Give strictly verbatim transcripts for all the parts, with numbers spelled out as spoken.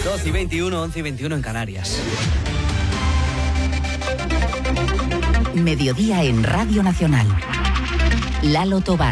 doce y veintiuno, once y veintiuno en Canarias. Mediodía en Radio Nacional. Lalo Tobar.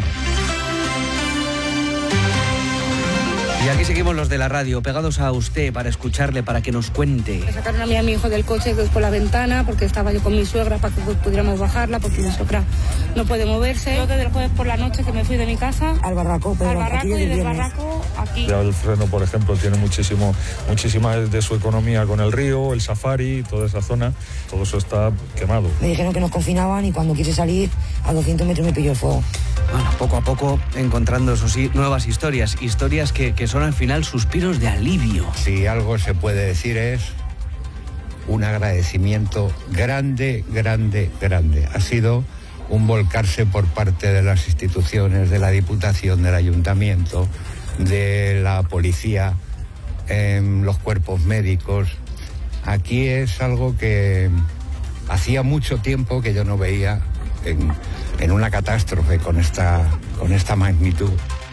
Y aquí seguimos los de la radio, pegados a usted para escucharle, para que nos cuente. Me sacaron a mí y a mi hijo del coche por la ventana porque estaba yo con mi suegra para que pudiéramos bajarla porque mi suegra no puede moverse. Yo desde el jueves por la noche que me fui de mi casa al barraco, pero al barraco y del barraco aquí. Ya el freno, por ejemplo, tiene muchísimo, muchísima de su economía con el río, el safari, toda esa zona, todo eso está quemado. Me dijeron que nos confinaban y cuando quise salir a doscientos metros me pilló el fuego. Bueno, poco a poco encontrando, eso sí, nuevas historias, historias que, que son al final suspiros de alivio. Si algo se puede decir es un agradecimiento grande, grande, grande. Ha sido un volcarse por parte de las instituciones, de la Diputación, del Ayuntamiento, de la policía, eh, los cuerpos médicos. Aquí es algo que hacía mucho tiempo que yo no veía en, en una catástrofe con esta, con esta magnitud.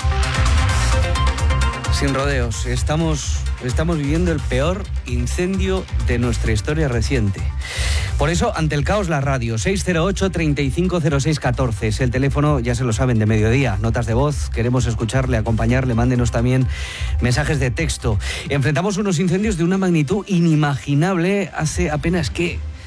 Sin rodeos, estamos, estamos viviendo el peor incendio de nuestra historia reciente. Por eso, ante el caos, la radio, seis cero ocho, treinta y cinco cero seis, catorce, es el teléfono, ya se lo saben, de mediodía. Notas de voz, queremos escucharle, acompañarle, mándenos también mensajes de texto. Enfrentamos unos incendios de una magnitud inimaginable hace apenas, ¿qué?